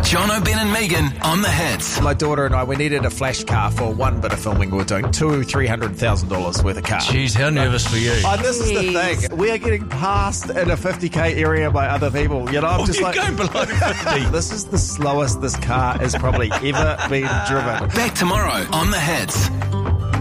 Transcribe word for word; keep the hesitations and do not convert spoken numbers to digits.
Jono, Ben and Megan on the hits. My daughter and I, we needed a flash car for one bit of filming we were doing. Two, three hundred thousand dollars worth of car. Jeez, how nervous for you? Oh, this is the Jeez. thing. We are getting passed in a fifty k area by other people. You know, I'm Oh, just you're like, going below fifty. this is the slowest this car has probably ever been driven. Back tomorrow on the hits.